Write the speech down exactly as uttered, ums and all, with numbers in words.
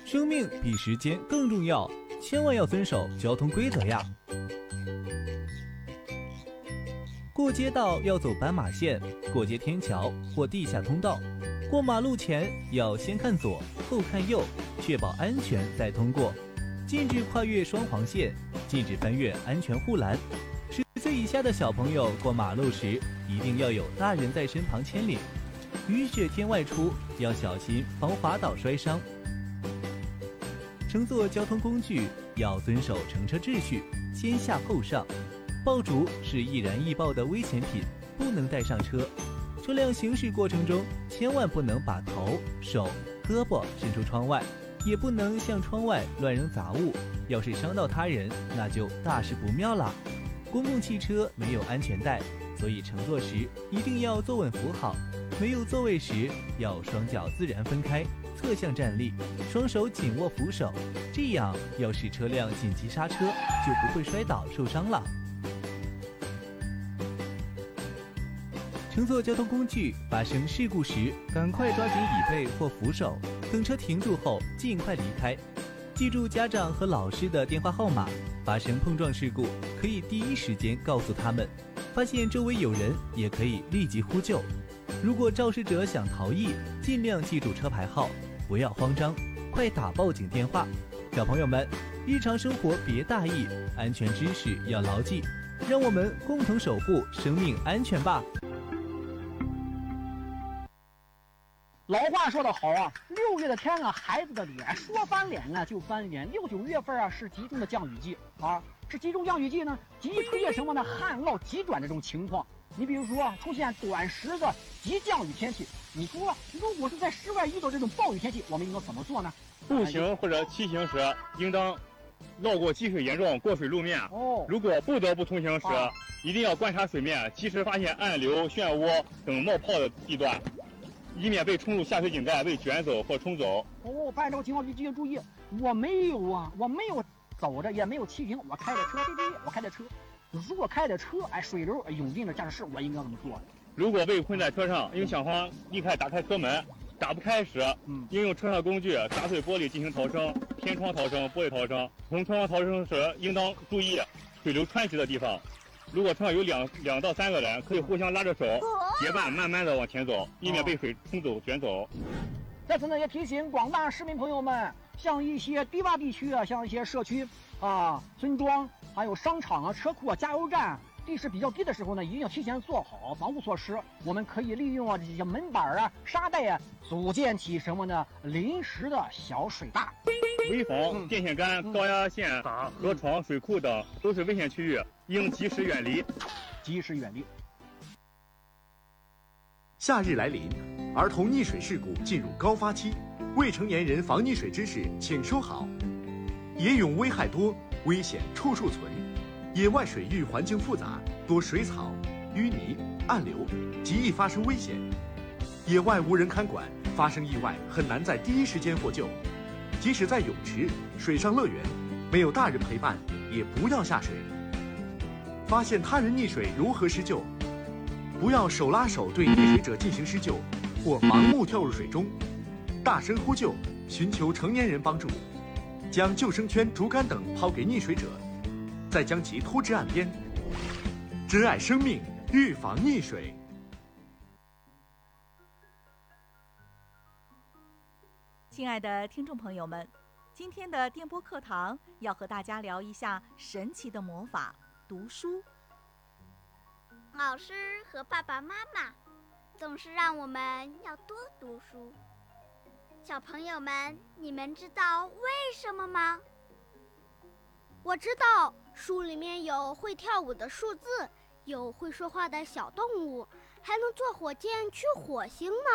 生命比时间更重要，千万要遵守交通规则呀。过街道要走斑马线，过街天桥或地下通道，过马路前要先看左后看右，确保安全再通过。禁止跨越双黄线，禁止翻越安全护栏。十岁以下的小朋友过马路时，一定要有大人在身旁牵领。雨雪天外出要小心防滑倒摔伤。乘坐交通工具要遵守乘车秩序，先下后上。爆竹是易燃易爆的危险品，不能带上车。车辆行驶过程中，千万不能把头、手、胳膊伸出窗外，也不能向窗外乱扔杂物，要是伤到他人，那就大事不妙了。公共汽车没有安全带，所以乘坐时一定要坐稳扶好。没有座位时，要双脚自然分开，侧向站立，双手紧握扶手，这样要是车辆紧急刹车，就不会摔倒受伤了。乘坐交通工具发生事故时，赶快抓紧椅背或扶手，等车停住后尽快离开。记住家长和老师的电话号码，发生碰撞事故可以第一时间告诉他们，发现周围有人也可以立即呼救。如果肇事者想逃逸，尽量记住车牌号，不要慌张，快打报警电话。小朋友们，日常生活别大意，安全知识要牢记，让我们共同守护生命安全吧。 老话说得好啊，六月的天啊，孩子的脸说翻脸啊就翻脸。六九月份啊是集中的降雨季啊，是集中降雨季呢，极出现什么呢？旱涝急转的这种情况。你比如说啊，出现短时的急降雨天气，你说如果是在室外遇到这种暴雨天气，我们应该怎么做呢？ 步行或者骑行时，应当绕过积水严重、过水路面。 哦， 如果不得不通行时，啊、一定要观察水面，及时发现暗流、漩涡等冒泡的地段，以免被冲入下水井盖被卷走或冲走。 哦，办这个情况必须注意。我没有啊，我没有走着，也没有骑行，我开着车，对对对，我开着车。如果开着车，哎，水流涌进了驾驶室，我应该怎么做？ 如果被困在车上，因想方立刻打开车门，打不开时，嗯，应用车上工具砸碎玻璃进行逃生，天窗逃生、玻璃逃生。从窗逃生时，应当注意水流湍急的地方。如果车上有两两到三个人，可以互相拉着手，结伴慢慢的往前走，以免被水冲走、卷走。 在此呢，也提醒广大市民朋友们，像一些低洼地区啊，像一些社区啊、村庄，还有商场啊、车库啊、加油站，地势比较低的时候呢，一定要提前做好防护措施。我们可以利用啊这些门板啊、沙袋啊，组建起什么呢？临时的小水坝。 危房、电线杆、高压线塔、河床、水库等都是危险区域，应及时远离。 及时远离。 夏日来临，儿童溺水事故进入高发期，未成年人防溺水知识请收好。野泳危害多，危险处处存。野外水域环境复杂，多水草、淤泥、暗流，极易发生危险。野外无人看管，发生意外很难在第一时间获救。即使在泳池、水上乐园，没有大人陪伴，也不要下水。发现他人溺水如何施救？不要手拉手对溺水者进行施救，或盲目跳入水中，大声呼救，寻求成年人帮助，将救生圈、竹竿等抛给溺水者，再将其拖至岸边。珍爱生命，预防溺水。 亲爱的听众朋友们，今天的电波课堂要和大家聊一下神奇的魔法——读书。 老师和爸爸妈妈总是让我们要多读书。小朋友们，你们知道为什么吗？ 我知道，书里面有会跳舞的数字，有会说话的小动物，还能坐火箭去火星呢。